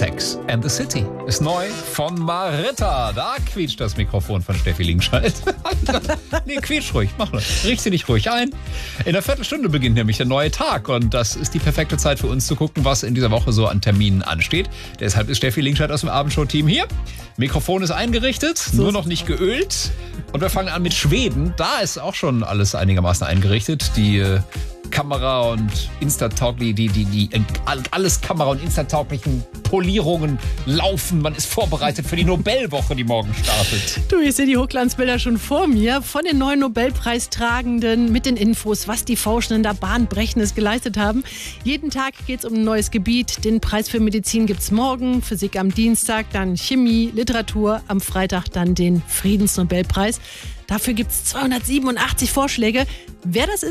Sex and the City ist neu von Maritta. Da quietscht das Mikrofon von Steffi Lingscheid. Nee, quietsch ruhig, mach mal. Richte dich ruhig ein. In einer Viertelstunde beginnt nämlich der neue Tag und das ist die perfekte Zeit für uns zu gucken, was in dieser Woche so an Terminen ansteht. Deshalb ist Steffi Lingscheid aus dem Abendshow-Team hier. Mikrofon ist eingerichtet, nur noch nicht geölt. Und wir fangen an mit Schweden. Da ist auch schon alles einigermaßen eingerichtet. Die Kamera- und Insta-tauglich, alles Kamera- und Insta-tauglichen Polierungen laufen. Man ist vorbereitet für die Nobelwoche, die morgen startet. Du, ich sehe die Hochglanzbilder schon vor mir von den neuen Nobelpreistragenden mit den Infos, was die Forschenden da Bahnbrechendes geleistet haben. Jeden Tag geht es um ein neues Gebiet. Den Preis für Medizin gibt es morgen, Physik am Dienstag, dann Chemie, Literatur, am Freitag dann den Friedensnobelpreis. Dafür gibt es 287 Vorschläge. Wer das ist,